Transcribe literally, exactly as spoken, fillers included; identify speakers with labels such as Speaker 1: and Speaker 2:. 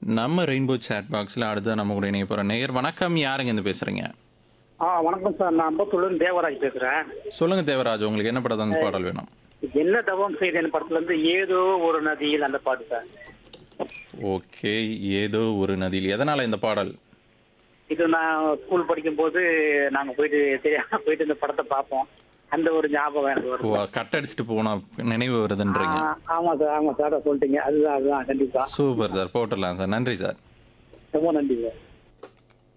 Speaker 1: நம்ம rainbow chat பாக்ஸில் அடுத்து நம்ம கூட இணைய போகிற நேயர் வணக்கம். யாருங்க இருந்து பேசுகிறீங்க?
Speaker 2: ஆ வணக்கம் சார். நான் அம்பத்தூர்லேருந்து தேவராஜ் பேசுகிறேன்.
Speaker 1: சொல்லுங்கள் தேவராஜ், உங்களுக்கு என்ன படத்தை அந்த பாடல் வேணும்?
Speaker 2: என்ன தவம் செய்தேன் படத்துலேருந்து ஏதோ ஒரு நதியில் அந்த பாட்டு சார்.
Speaker 1: ஓகே, ஏதோ ஒரு நதியில். எதனால் இந்த பாடல்?
Speaker 2: இது நான் ஸ்கூல் படிக்கும்போது நாங்கள் போயிட்டு தெரியாம போயிட்டு இந்த படத்தை பார்ப்போம். அந்த ஒரு ஞாபகம் எனக்கு
Speaker 1: ஓ,
Speaker 2: வருது.
Speaker 1: கட் அடிச்சுட்டு போனா நினைவு
Speaker 2: ஆ,
Speaker 1: வருதுன்றீங்க.
Speaker 2: ஆமாம் சார், ஆமாம் சார், அதை சொல்லிட்டீங்க. அதுதான் அதுதான் கண்டிப்பாக.
Speaker 1: சூப்பர் சார், போட்டுடலாம் சார். நன்றி சார்.
Speaker 2: ரொம்ப நன்றி சார்.